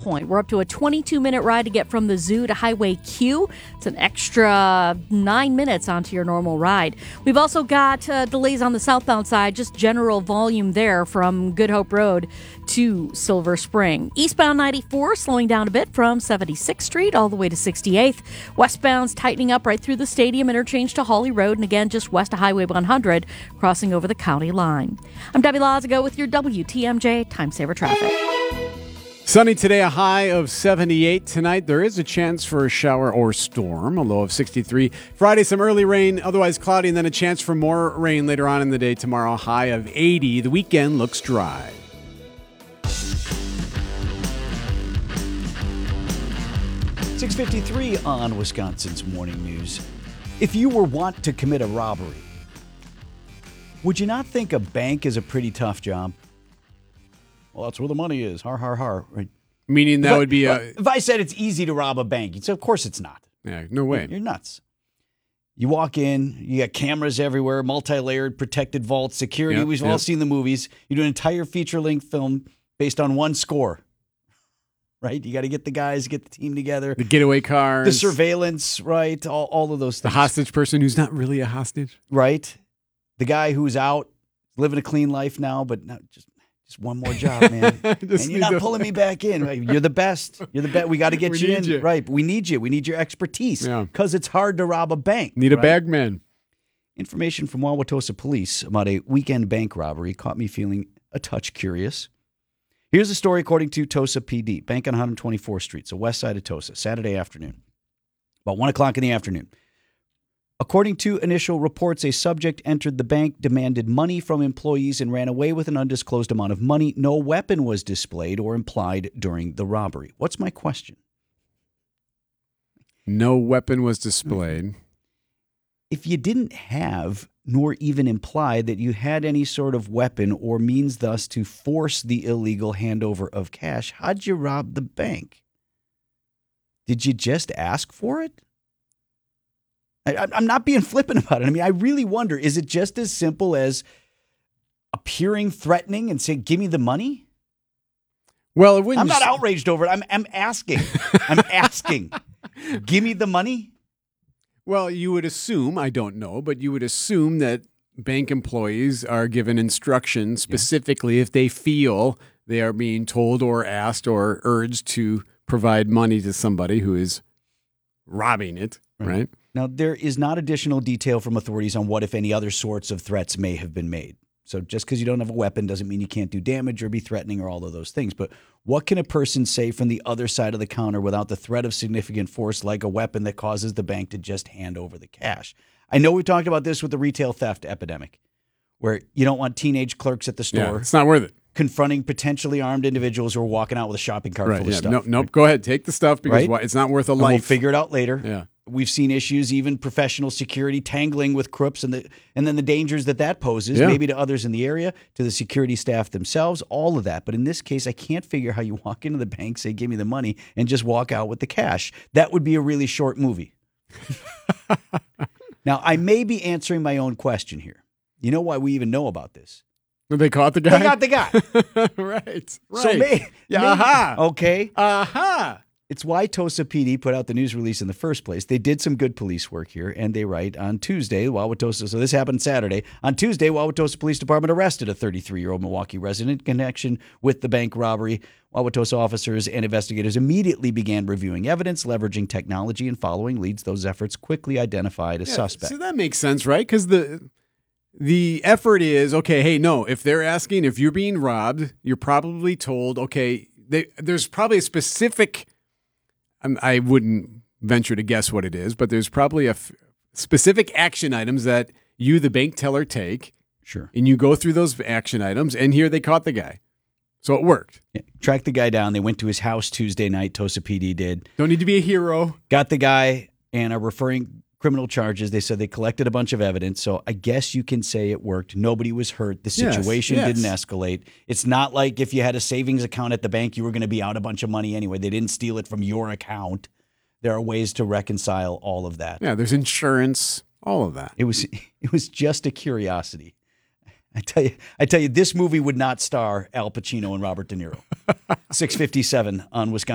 Point. We're up to a 22-minute ride to get from the zoo to Highway Q. It's an extra 9 minutes onto your normal ride. We've also got delays on the southbound side, just general volume there from Good Hope Road to Silver Spring. Eastbound 94 slowing down a bit from 76th Street all the way to 68th. Westbound's tightening up right through the stadium interchange to Hawley Road, and again just west of Highway 100, crossing over the county line. I'm Debbie Lazago with your WTMJ Time Saver Traffic. Sunny today, a high of 78. Tonight, there is a chance for a shower or storm, a low of 63. Friday, some early rain, otherwise cloudy, and then a chance for more rain later on in the day. Tomorrow, a high of 80. The weekend looks dry. .53 on Wisconsin's Morning News. If you were want to commit a robbery, would you not think a bank is a pretty tough job? Well, that's where the money is. Har, har, har. Right? Meaning that would be a... If I said it's easy to rob a bank, you'd say, of course it's not. Yeah, no way. You're nuts. You walk in, you got cameras everywhere, multi-layered, protected vaults, security. We've all seen the movies. You do an entire feature-length film based on one score. Right? You got to get the guys, get the team together. The getaway cars. The surveillance, right? All of those things. The hostage person who's not really a hostage. Right? The guy who's out, living a clean life now, but not just one more job, man. And you're not pulling me back in. Right? You're the best. You're the best. We got to get you in. You. Right. We need you. We need your expertise because it's hard to rob a bank. Need a bagman. Information from Wauwatosa Police about a weekend bank robbery caught me feeling a touch curious. Here's the story according to Tosa PD. Bank on 124th Street, so west side of Tosa, Saturday afternoon, about 1 o'clock in the afternoon. According to initial reports, a subject entered the bank, demanded money from employees, and ran away with an undisclosed amount of money. No weapon was displayed or implied during the robbery. What's my question? No weapon was displayed. If you didn't have, nor even imply that you had any sort of weapon or means thus to force the illegal handover of cash, how'd you rob the bank? Did you just ask for it? I'm not being flippant about it. I mean, I really wonder, is it just as simple as appearing threatening and saying, give me the money? Well, it wouldn't. I'm not outraged over it. I'm asking. I'm asking. Give me the money? Well, you would assume, I don't know, but you would assume that bank employees are given instructions specifically if they feel they are being told or asked or urged to provide money to somebody who is robbing it, right? Now, there is not additional detail from authorities on what, if any, other sorts of threats may have been made. So just because you don't have a weapon doesn't mean you can't do damage or be threatening or all of those things. But what can a person say from the other side of the counter without the threat of significant force like a weapon that causes the bank to just hand over the cash? I know we talked about this with the retail theft epidemic, where you don't want teenage clerks at the store. Yeah, it's not worth it. Confronting potentially armed individuals who are walking out with a shopping cart full of stuff. Nope, go ahead. Take the stuff because it's not worth a life. We'll figure it out later. Yeah. We've seen issues, even professional security tangling with crooks and then the dangers that poses, maybe to others in the area, to the security staff themselves, all of that. But in this case, I can't figure how you walk into the bank, say, give me the money, and just walk out with the cash. That would be a really short movie. Now, I may be answering my own question here. You know why we even know about this? They caught the guy? They got the guy. Right. So maybe. Aha. Okay. Aha. It's why Tosa PD put out the news release in the first place. They did some good police work here, and they write on Tuesday, Wauwatosa, so this happened Saturday. On Tuesday, Wauwatosa Police Department arrested a 33-year-old Milwaukee resident in connection with the bank robbery. Wauwatosa officers and investigators immediately began reviewing evidence, leveraging technology, and following leads. Those efforts quickly identified a suspect. So that makes sense, right? Because the effort is, okay, hey, no, if they're asking, if you're being robbed, you're probably told, okay, there's probably a specific... I wouldn't venture to guess what it is, but there's probably specific action items that you, the bank teller, take. Sure. And you go through those action items, and here they caught the guy. So it worked. Yeah. Tracked the guy down. They went to his house Tuesday night, Tosa PD did. Don't need to be a hero. Got the guy and are referring criminal charges. They said they collected a bunch of evidence. So I guess you can say it worked. Nobody was hurt. The situation didn't escalate. It's not like if you had a savings account at the bank, you were going to be out a bunch of money anyway. They didn't steal it from your account. There are ways to reconcile all of that. Yeah, there's insurance, all of that. It was just a curiosity. I tell you, this movie would not star Al Pacino and Robert De Niro. 6:57 on Wisconsin.